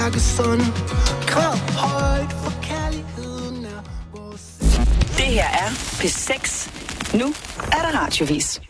mærke sådan. Krav højt for kærligheden er vores... Det her er P6. Nu er der radiovis.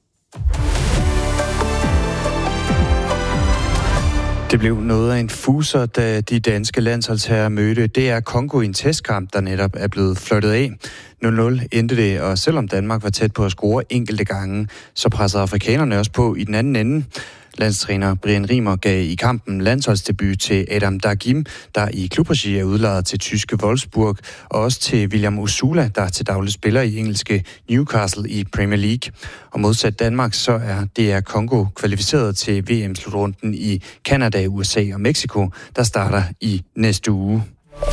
Det blev noget af en fuser, da de danske landsholdsherrer mødte DR Congo i en testkamp, der netop er blevet flyttet af. 0-0 endte det, og selvom Danmark var tæt på at score enkelte gange, så pressede afrikanerne også på i den anden ende. Landstræner Brian Riemer gav i kampen landsholdsdebut til Adam Dagim, der i klubregi er udlejet til tyske Wolfsburg, og også til William Osula, der er til daglig spiller i engelske Newcastle i Premier League. Og modsat Danmark, så er DR Congo kvalificeret til VM-slutrunden i Canada, USA og Mexico, der starter i næste uge.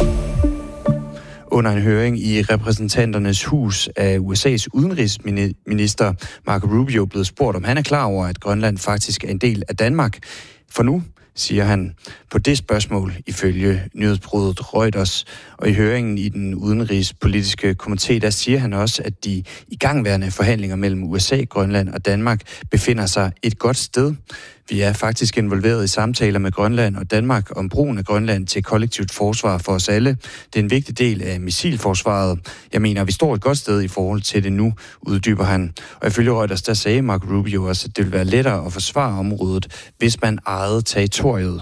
Under en høring i repræsentanternes hus af USA's udenrigsminister Marco Rubio blevet spurgt, om han er klar over, at Grønland faktisk er en del af Danmark. For nu, siger han på det spørgsmål ifølge nyhedsbureauet Reuters. Og i høringen i den udenrigspolitiske komité, der siger han også, at de igangværende forhandlinger mellem USA, Grønland og Danmark befinder sig et godt sted. Vi er faktisk involveret i samtaler med Grønland og Danmark om brugen af Grønland til kollektivt forsvar for os alle. Det er en vigtig del af missilforsvaret. Jeg mener, vi står et godt sted i forhold til det nu, uddyber han. Og ifølge Reuters, der sagde Marco Rubio også, at det vil være lettere at forsvare området, hvis man ejede territoriet.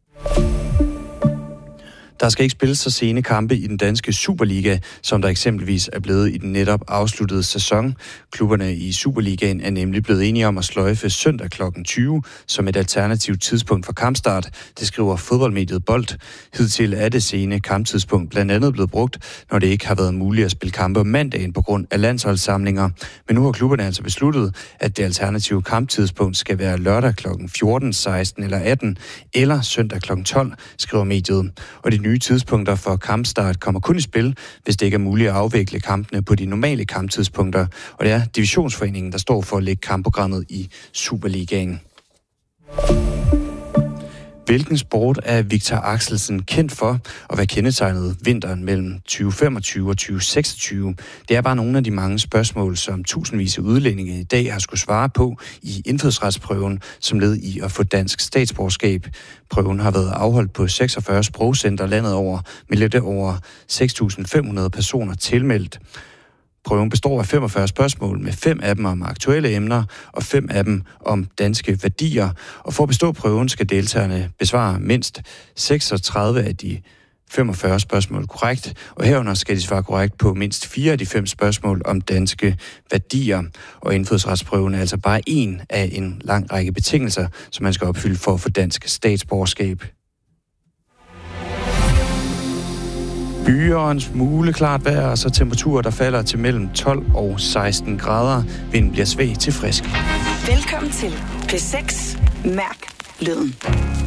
Der skal ikke spilles så sene kampe i den danske Superliga, som der eksempelvis er blevet i den netop afsluttede sæson. Klubberne i Superligaen er nemlig blevet enige om at sløjfe søndag kl. 20 som et alternativt tidspunkt for kampstart. Det skriver fodboldmediet Bold. Hidtil er det sene kamptidspunkt blandt andet blevet brugt, når det ikke har været muligt at spille kampe om mandagen på grund af landsholdssamlinger. Men nu har klubberne altså besluttet, at det alternative kamptidspunkt skal være lørdag kl. 14, 16 eller 18, eller søndag kl. 12, skriver mediet. Og de nye tidspunkter for kampstart kommer kun i spil, hvis det ikke er muligt at afvikle kampene på de normale kamptidspunkter. Og det er Divisionsforeningen, der står for at lægge kampprogrammet i Superligaen. Hvilken sport er Victor Axelsen kendt for, og hvad kendetegnede vinteren mellem 2025 og 2026? Det er bare nogle af de mange spørgsmål, som tusindvis af udlændinge i dag har skulle svare på i indfødsretsprøven, som led i at få dansk statsborgerskab. Prøven har været afholdt på 46 sprogcenter landet over, med lidt over 6.500 personer tilmeldt. Prøven består af 45 spørgsmål, med 5 af dem om aktuelle emner og 5 af dem om danske værdier. Og for at bestå prøven skal deltagerne besvare mindst 36 af de 45 spørgsmål korrekt, og herunder skal de svare korrekt på mindst 4 af de 5 spørgsmål om danske værdier. Og indfødsretsprøven er altså bare en af en lang række betingelser, som man skal opfylde for at få dansk statsborgerskab. Byer og en smule klart vejr, og så temperaturer, der falder til mellem 12 og 16 grader. Vinden bliver svag til frisk. Velkommen til P6. Mærk lyden.